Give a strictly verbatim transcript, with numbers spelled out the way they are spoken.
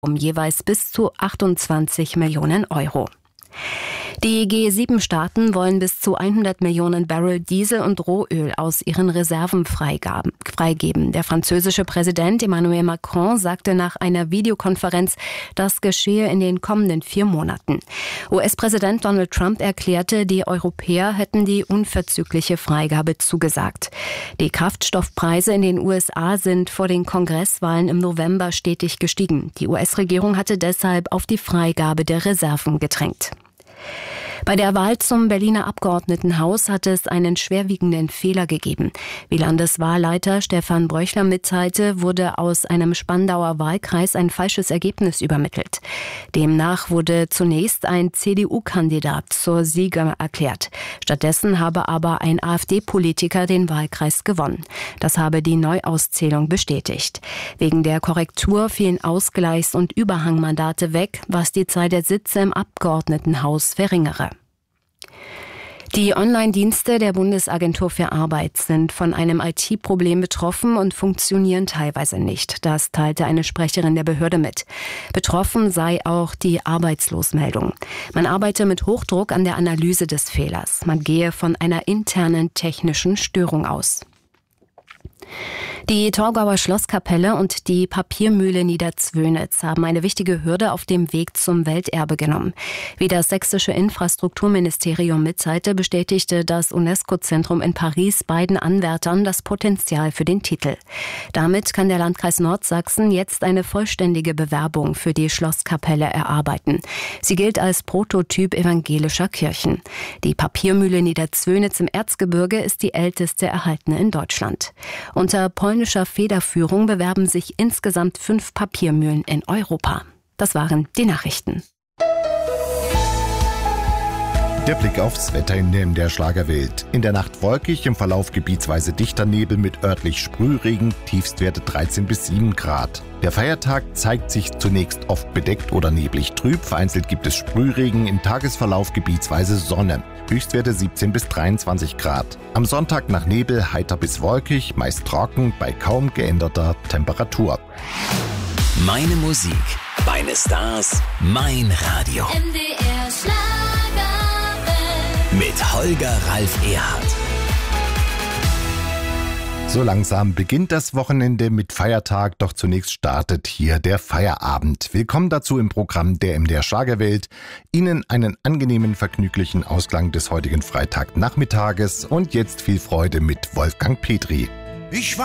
um jeweils bis zu achtundzwanzig Millionen Euro. Die G sieben Staaten wollen bis zu hundert Millionen Barrel Diesel und Rohöl aus ihren Reserven freigeben. Der französische Präsident Emmanuel Macron sagte nach einer Videokonferenz, das geschehe in den kommenden vier Monaten. U S-Präsident Donald Trump erklärte, die Europäer hätten die unverzügliche Freigabe zugesagt. Die Kraftstoffpreise in den U S A sind vor den Kongresswahlen im November stetig gestiegen. Die U S-Regierung hatte deshalb auf die Freigabe der Reserven gedrängt. Bei der Wahl zum Berliner Abgeordnetenhaus hat es einen schwerwiegenden Fehler gegeben. Wie Landeswahlleiter Stefan Bröchler mitteilte, wurde aus einem Spandauer Wahlkreis ein falsches Ergebnis übermittelt. Demnach wurde zunächst ein C D U-Kandidat zur Sieger erklärt. Stattdessen habe aber ein AfD-Politiker den Wahlkreis gewonnen. Das habe die Neuauszählung bestätigt. Wegen der Korrektur fielen Ausgleichs- und Überhangmandate weg, was die Zahl der Sitze im Abgeordnetenhaus verringere. Die Online-Dienste der Bundesagentur für Arbeit sind von einem I T-Problem betroffen und funktionieren teilweise nicht. Das teilte eine Sprecherin der Behörde mit. Betroffen sei auch die Arbeitslosmeldung. Man arbeite mit Hochdruck an der Analyse des Fehlers. Man gehe von einer internen technischen Störung aus. Die Torgauer Schlosskapelle und die Papiermühle Niederzwönitz haben eine wichtige Hürde auf dem Weg zum Welterbe genommen. Wie das sächsische Infrastrukturministerium mitteilte, bestätigte das UNESCO-Zentrum in Paris beiden Anwärtern das Potenzial für den Titel. Damit kann der Landkreis Nordsachsen jetzt eine vollständige Bewerbung für die Schlosskapelle erarbeiten. Sie gilt als Prototyp evangelischer Kirchen. Die Papiermühle Niederzwönitz im Erzgebirge ist die älteste erhaltene in Deutschland. Unter polnischer Federführung bewerben sich insgesamt fünf Papiermühlen in Europa. Das waren die Nachrichten. Der Blick aufs Wetter in der Schlagerwelt. In der Nacht wolkig, im Verlauf gebietsweise dichter Nebel mit örtlich Sprühregen, Tiefstwerte dreizehn bis sieben Grad. Der Feiertag zeigt sich zunächst oft bedeckt oder neblig trüb, vereinzelt gibt es Sprühregen, im Tagesverlauf gebietsweise Sonne. Höchstwerte siebzehn bis dreiundzwanzig Grad. Am Sonntag nach Nebel heiter bis wolkig, meist trocken, bei kaum geänderter Temperatur. Meine Musik, meine Stars, mein Radio. M D R Schlagerwelt. Mit Holger Ralf Erhardt. So langsam beginnt das Wochenende mit Feiertag, doch zunächst startet hier der Feierabend. Willkommen dazu im Programm der M D R Schlagerwelt. Ihnen einen angenehmen, vergnüglichen Ausklang des heutigen Freitagnachmittages und jetzt viel Freude mit Wolfgang Petri. Ich